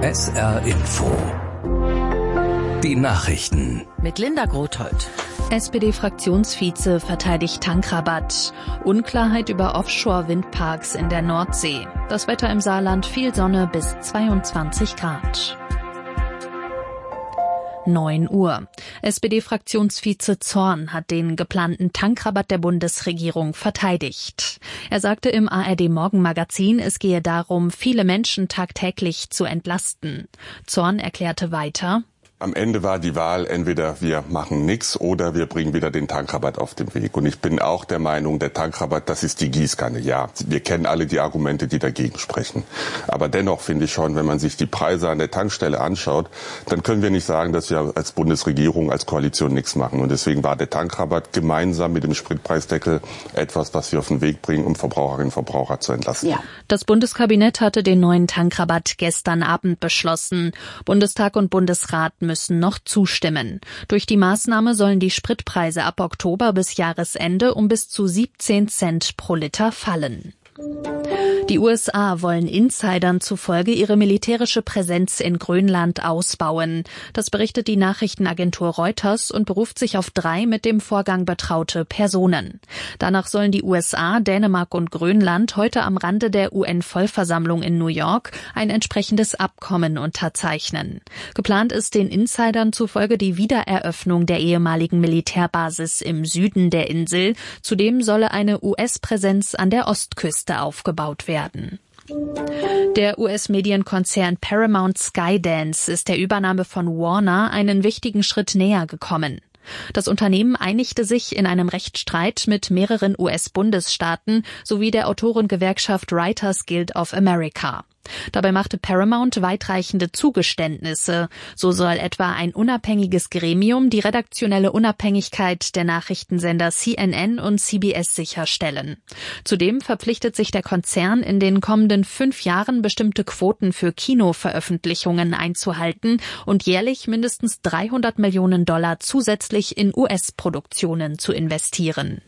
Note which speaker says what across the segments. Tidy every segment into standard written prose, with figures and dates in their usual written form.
Speaker 1: SR Info. Die Nachrichten.
Speaker 2: Mit Linda Grothold.
Speaker 3: SPD-Fraktionsvize verteidigt Tankrabatt. Unklarheit über Offshore-Windparks in der Nordsee. Das Wetter im Saarland: viel Sonne bis 22 Grad. 9 Uhr. SPD-Fraktionsvize Zorn hat den geplanten Tankrabatt der Bundesregierung verteidigt. Er sagte im ARD-Morgenmagazin, es gehe darum, viele Menschen tagtäglich zu entlasten. Zorn erklärte weiter:
Speaker 4: Am Ende war die Wahl, entweder wir machen nichts oder wir bringen wieder den Tankrabatt auf den Weg. Und ich bin auch der Meinung, der Tankrabatt, das ist die Gießkanne. Ja, wir kennen alle die Argumente, die dagegen sprechen. Aber dennoch finde ich schon, wenn man sich die Preise an der Tankstelle anschaut, dann können wir nicht sagen, dass wir als Bundesregierung, als Koalition nichts machen. Und deswegen war der Tankrabatt gemeinsam mit dem Spritpreisdeckel etwas, was wir auf den Weg bringen, um Verbraucherinnen und Verbraucher zu entlasten.
Speaker 3: Ja. Das Bundeskabinett hatte den neuen Tankrabatt gestern Abend beschlossen. Bundestag und Bundesrat müssen noch zustimmen. Durch die Maßnahme sollen die Spritpreise ab Oktober bis Jahresende um bis zu 17 Cent pro Liter fallen. Die USA wollen Insidern zufolge ihre militärische Präsenz in Grönland ausbauen. Das berichtet die Nachrichtenagentur Reuters und beruft sich auf 3 mit dem Vorgang betraute Personen. Danach sollen die USA, Dänemark und Grönland heute am Rande der UN-Vollversammlung in New York ein entsprechendes Abkommen unterzeichnen. Geplant ist den Insidern zufolge die Wiedereröffnung der ehemaligen Militärbasis im Süden der Insel. Zudem solle eine US-Präsenz an der Ostküste aufgebaut werden. Der US-Medienkonzern Paramount Skydance ist der Übernahme von Warner einen wichtigen Schritt näher gekommen. Das Unternehmen einigte sich in einem Rechtsstreit mit mehreren US-Bundesstaaten sowie der Autorengewerkschaft Writers Guild of America. Dabei machte Paramount weitreichende Zugeständnisse. So soll etwa ein unabhängiges Gremium die redaktionelle Unabhängigkeit der Nachrichtensender CNN und CBS sicherstellen. Zudem verpflichtet sich der Konzern, in den kommenden 5 Jahren bestimmte Quoten für Kinoveröffentlichungen einzuhalten und jährlich mindestens $300 Millionen zusätzlich in US-Produktionen zu investieren.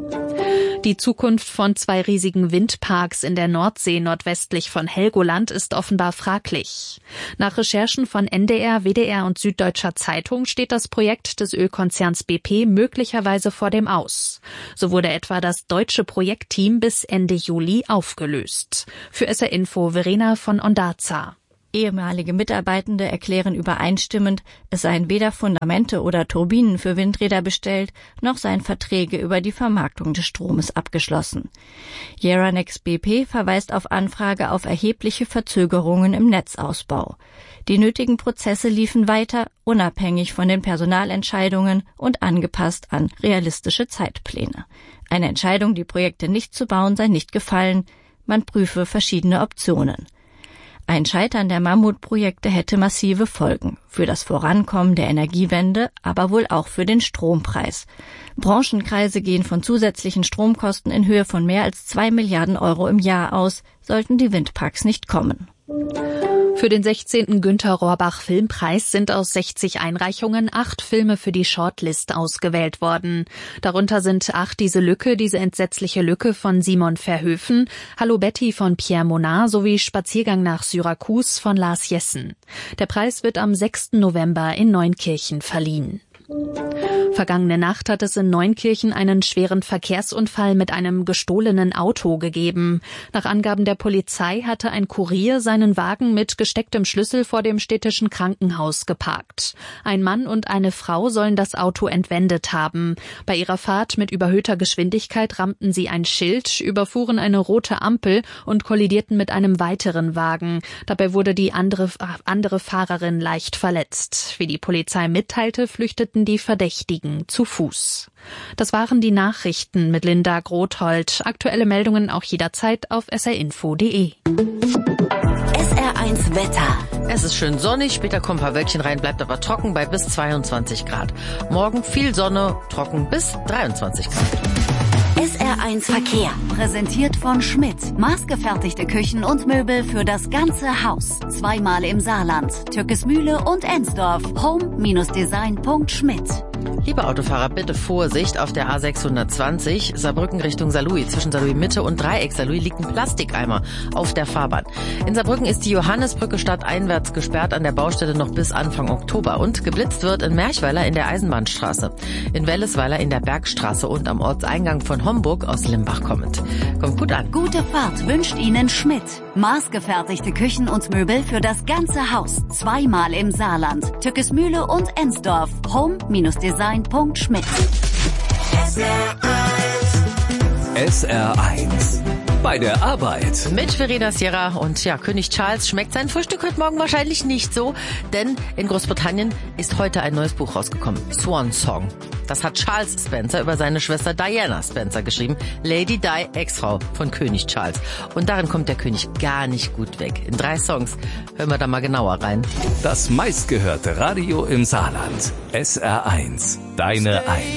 Speaker 3: Die Zukunft von 2 riesigen Windparks in der Nordsee nordwestlich von Helgoland ist offenbar fraglich. Nach Recherchen von NDR, WDR und Süddeutscher Zeitung steht das Projekt des Ölkonzerns BP möglicherweise vor dem Aus. So wurde etwa das deutsche Projektteam bis Ende Juli aufgelöst. Für SR Info Verena von Ondarza.
Speaker 5: Ehemalige Mitarbeitende erklären übereinstimmend, es seien weder Fundamente oder Turbinen für Windräder bestellt, noch seien Verträge über die Vermarktung des Stromes abgeschlossen. Yaranex BP verweist auf Anfrage auf erhebliche Verzögerungen im Netzausbau. Die nötigen Prozesse liefen weiter, unabhängig von den Personalentscheidungen und angepasst an realistische Zeitpläne. Eine Entscheidung, die Projekte nicht zu bauen, sei nicht gefallen. Man prüfe verschiedene Optionen. Ein Scheitern der Mammutprojekte hätte massive Folgen für das Vorankommen der Energiewende, aber wohl auch für den Strompreis. Branchenkreise gehen von zusätzlichen Stromkosten in Höhe von mehr als 2 Milliarden Euro im Jahr aus, sollten die Windparks nicht kommen.
Speaker 3: Für den 16. Günter Rohrbach Filmpreis sind aus 60 Einreichungen 8 Filme für die Shortlist ausgewählt worden. Darunter sind 8 Diese Lücke, diese entsetzliche Lücke von Simon Verhoeven, Hallo Betty von Pierre Monard sowie Spaziergang nach Syrakus von Lars Jessen. Der Preis wird am 6. November in Neunkirchen verliehen. Vergangene Nacht hat es in Neunkirchen einen schweren Verkehrsunfall mit einem gestohlenen Auto gegeben. Nach Angaben der Polizei hatte ein Kurier seinen Wagen mit gestecktem Schlüssel vor dem städtischen Krankenhaus geparkt. Ein Mann und eine Frau sollen das Auto entwendet haben. Bei ihrer Fahrt mit überhöhter Geschwindigkeit rammten sie ein Schild, überfuhren eine rote Ampel und kollidierten mit einem weiteren Wagen. Dabei wurde die andere Fahrerin leicht verletzt. Wie die Polizei mitteilte, flüchteten die Verdächtigen zu Fuß. Das waren die Nachrichten mit Linda Grothold. Aktuelle Meldungen auch jederzeit auf srinfo.de.
Speaker 2: SR1 Wetter. Es ist schön sonnig, später kommen ein paar Wölkchen rein, bleibt aber trocken bei bis 22 Grad. Morgen viel Sonne, trocken bis 23 Grad.
Speaker 6: SR1 Verkehr, präsentiert von Schmidt. Maßgefertigte Küchen und Möbel für das ganze Haus. 2-mal im Saarland, Türkismühle und Ensdorf. Home-Design.schmidt.
Speaker 2: Liebe Autofahrer, bitte Vorsicht auf der A620, Saarbrücken Richtung Saarlouis. Zwischen Saarlouis Mitte und Dreieck Saarlouis liegt ein Plastikeimer auf der Fahrbahn. In Saarbrücken ist die Johannesbrücke stadteinwärts gesperrt an der Baustelle noch bis Anfang Oktober. Und geblitzt wird in Merchweiler in der Eisenbahnstraße, in Wellesweiler in der Bergstraße und am Ortseingang von Homburg aus Limbach kommend. Kommt gut an.
Speaker 6: Gute Fahrt wünscht Ihnen Schmidt. Maßgefertigte Küchen und Möbel für das ganze Haus. Zweimal im Saarland. Tückesmühle und Ensdorf. Home-Design.schmidt.
Speaker 1: SR1 bei der Arbeit.
Speaker 2: Mit Verena Sierra und ja, König Charles schmeckt sein Frühstück heute Morgen wahrscheinlich nicht so, denn in Großbritannien ist heute ein neues Buch rausgekommen, Swan Song. Das hat Charles Spencer über seine Schwester Diana Spencer geschrieben, Lady Di, Ex-Frau von König Charles. Und darin kommt der König gar nicht gut weg. In 3 Songs hören wir da mal genauer rein.
Speaker 1: Das meistgehörte Radio im Saarland. SR1, deine 1.